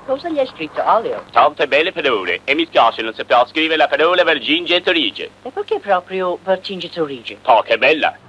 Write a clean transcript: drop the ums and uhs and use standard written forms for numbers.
cosa gli hai scritto, Olio? Tante belle parole, e mi spiace non saper scrivere la parola Vercingetorige. E perché proprio Vercingetorige? Oh, che bella!